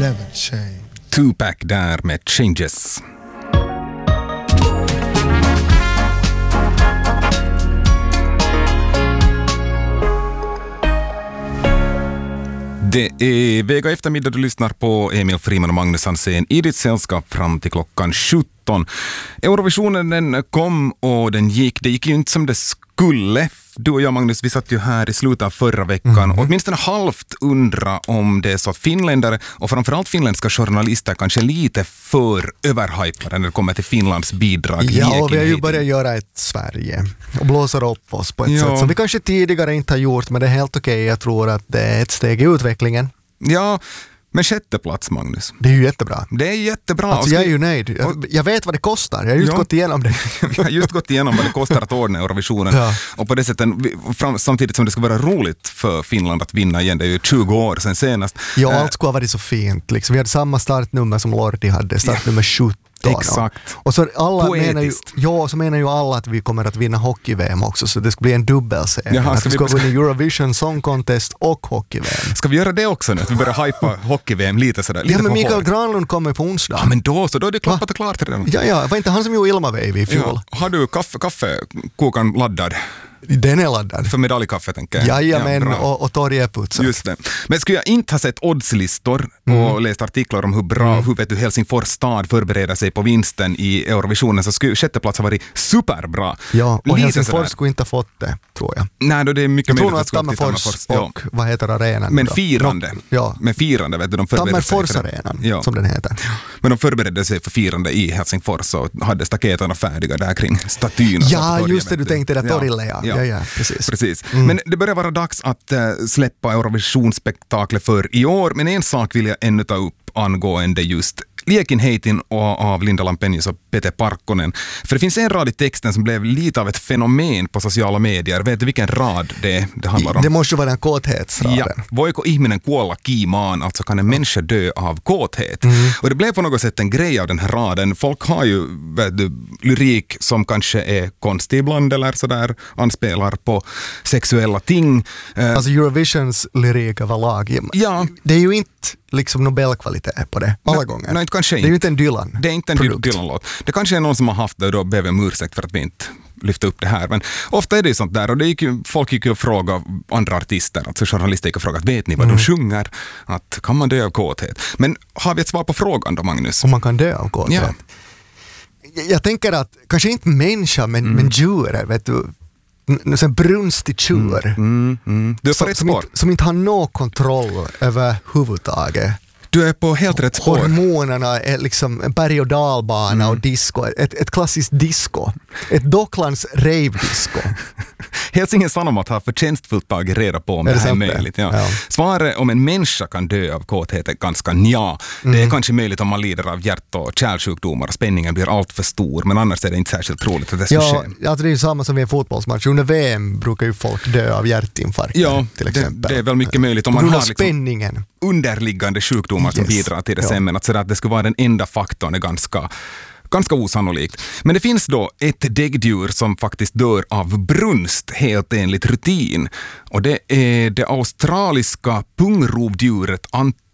never change. Tupac där med Changes. Det är Vega eftermiddag, du lyssnar på Emil Friman och Magnus Hansen i ditt sällskap fram till klockan 17. Eurovisionen den kom och den gick. Det gick ju inte som det skulle. Du och jag, Magnus, vi satt ju här i slutet av förra veckan och åtminstone halvt undra om det är så att finländare och framförallt finländska journalister kanske lite för överhypade när det kommer till Finlands bidrag. Ja, och vi har ju börjat göra ett Sverige och blåser upp oss på ett sätt som vi kanske tidigare inte har gjort, men det är helt okej. Jag tror att det är ett steg i utvecklingen. Ja, men sjätte plats, Magnus. Det är ju jättebra. Det är jättebra. Alltså, jag är ju nöjd. Jag vet vad det kostar. Jag har just gått igenom det. Vi har just gått igenom vad det kostar att ordna Eurovisionen. Ja. Och på det sättet, samtidigt som det ska vara roligt för Finland att vinna igen, det är ju 20 år sedan senast. Ja, allt skulle ha varit så fint. Liksom. Vi hade samma startnummer som Lordi hade, startnummer 17. Exakt. Och så alla menar ju alla att vi kommer att vinna hockey-VM också, så det ska bli en dubbelserie. Att vi ska vinna Eurovision Song Contest och hockey-VM. Ska vi göra det också nu? Att vi börjar hypa hockey-VM lite sådär? Lite men Mikael Granlund kommer på onsdag. Ja, men då är det klappat och klart redan. Ja, var inte han som gjorde Ilma-Veivi i fjol? Ja. Har du kaffekokaren laddad? Den är laddad. För medaljkaffe, tänker jag. Jajamän, och torget putsat. Just det. Men skulle jag inte ha sett oddslistor och läst artiklar om hur Helsingfors stad förbereder sig på vinsten i Eurovisionen, så skulle sjätte plats ha varit superbra. Ja, och Helsingfors skulle inte ha fått det, tror jag. Nej, då det är mycket möjligt att Tammerfors och vad heter arenan? Men firande. Men firande, vet du, de förberedde sig. Tammerfors-arenan, som den heter. Men de förberedde sig för firande i Helsingfors och hade staketerna färdiga där kring statyerna. Ja, just det, du tänkte det torille, Ja, precis. Men det börjar vara dags att släppa Eurovisionsspektaklet för i år, men en sak vill jag ännu ta upp angående just Liekinheitin av Linda Lampenius och Peter Parkkonen. För det finns en rad i texten som blev lite av ett fenomen på sociala medier. Vet du vilken rad det handlar om? Det måste vara en kåthetsraden. Ja, voiko ihminen kuolla kiimaan, alltså kan en människa dö av kåthet. Och det blev på något sätt en grej av den här raden. Folk har ju lyrik som kanske är konstig ibland eller sådär, anspelar på sexuella ting. Alltså Eurovisions lyrik överlag. Ja. Det är ju inte liksom Nobelkvalitet på det alla gånger. Nej, kanske inte. Det är ju inte en Dylan. Det är inte en Dylan-låt. Det kanske är någon som har haft det och då ber vi om ursäkt för att vi inte lyfter upp det här. Men ofta är det ju sånt där och folk gick ju och frågade andra artister, alltså journalister gick och frågade, vet ni vad de sjunger? Att kan man dö av kåthet? Men har vi ett svar på frågan då, Magnus? Om man kan dö av kåthet? Ja. Jag tänker att kanske inte människa men djur, vet du, en brunstig tjur som inte har någon kontroll över huvudtaget. Du är på helt rätt spår. Hormonerna är liksom en berg- och dalbana och disco. Ett klassiskt disco. Ett Docklands rave-disco. Helsingin Sanomat har förtjänstfullt tagit reda på om det här är möjligt. Ja. Svaret om en människa kan dö av kåthet är ganska nja. Det är kanske möjligt om man lider av hjärt- och kärlsjukdomar och spänningen blir allt för stor, men annars är det inte särskilt troligt att det ska ske. Alltså det är ju samma som vid en fotbollsmatch. Under VM brukar ju folk dö av hjärtinfarkt till exempel. Det är väl mycket möjligt om man har liksom spänningen. Underliggande sjukdomar som bidrar till det sen, men att det skulle vara den enda faktorn är ganska osannolikt. Men det finns då ett däggdjur som faktiskt dör av brunst helt enligt rutin. Och det är det australiska pungrovdjuret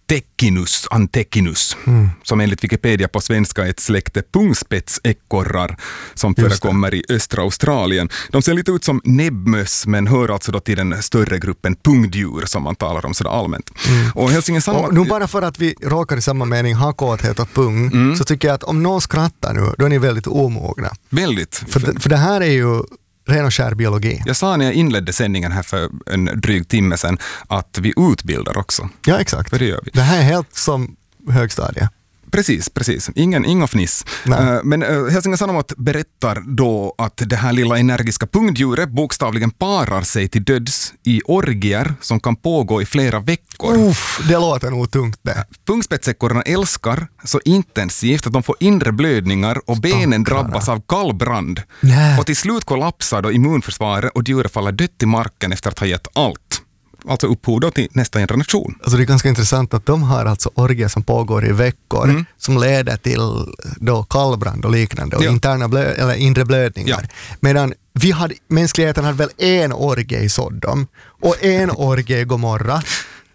Antechinus, som enligt Wikipedia på svenska är ett släkte pungspetsekorrar som förekommer i östra Australien. De ser lite ut som näbbmöss men hör alltså då till den större gruppen pungdjur som man talar om sådär allmänt. Och Helsingin Sanomat... Nu bara för att vi råkar i samma mening ha kåthet och pung så tycker jag att om någon skrattar nu, då är ni väldigt omogna. Väldigt. För det här är ju ren och skär biologi. Jag sa när jag inledde sändningen här för en dryg timme sedan att vi utbildar också. Ja, exakt. För det gör vi. Det här är helt som högstadie. Precis. Inga fniss. Men Helsingin Sanomat berättar då att det här lilla energiska pungdjuret bokstavligen parar sig till döds i orgier som kan pågå i flera veckor. Det låter nog tungt det. Pungspetsekorna älskar så intensivt att de får inre blödningar och benen drabbas av kallbrand. Och till slut kollapsar då immunförsvaret och djuret faller dött i marken efter att ha gett allt. Alltså upphov då till nästa generation. Alltså det är ganska intressant att de har alltså orgier som pågår i veckor som leder till då kallbrand och liknande och interna inre blödningar. Medan mänskligheten hade väl en orgie i Sodom och en orgie i Gomorra.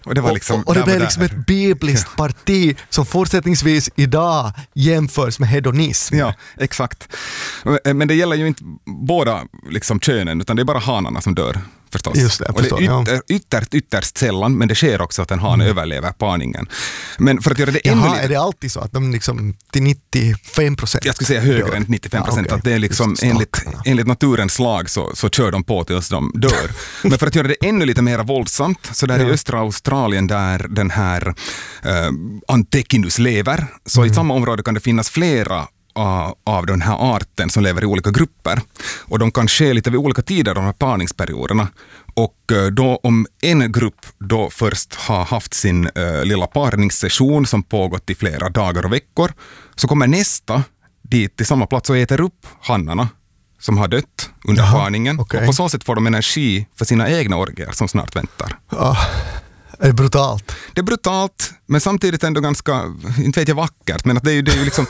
Och det var liksom och det blev liksom ett bibliskt parti som fortsättningsvis idag jämförs med hedonism. Ja, exakt. Men det gäller ju inte båda liksom könen, utan det är bara hanarna som dör förstås. Just det, och det är ytterst sällan, men det sker också att en hane överlever parningen. Men för att göra det ännu... är det alltid så att de liksom till 95%? Jag skulle säga högre än 95%. Okay. Att det är liksom enligt naturens lag så kör de på tills de dör. Men för att göra det ännu lite mer våldsamt, så där i östra Australien där den här Antechinus lever, så i samma område kan det finnas flera av den här arten som lever i olika grupper. Och de kan ske lite vid olika tider, de här parningsperioderna. Och då om en grupp då först har haft sin lilla parningssession som pågått i flera dagar och veckor, så kommer nästa dit till samma plats och äter upp hannarna som har dött under parningen. Okay. Och på så sätt får de energi för sina egna orgier som snart väntar. Är det brutalt? Det är brutalt, men samtidigt ändå ganska, inte vet jag, vackert. Men att det är ju liksom...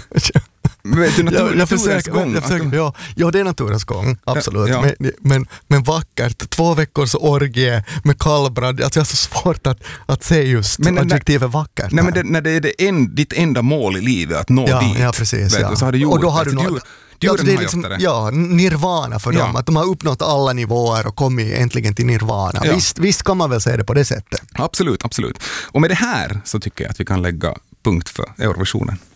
naturens gång. Ja, det är naturens gång, absolut. Ja. Men vackert, 2 veckors orgie med kallbrand, alltså jag har så svårt att se just adjektivet vackert. Nej, men när det är ditt enda mål i livet, att nå dit. Ja, precis. Så har du gjort, och då har du något. Alltså det är liksom, nirvana för dem, att de har uppnått alla nivåer och kommit äntligen till nirvana. Ja. Visst kan man väl säga det på det sättet. Absolut. Och med det här så tycker jag att vi kan lägga punkt för Eurovisionen.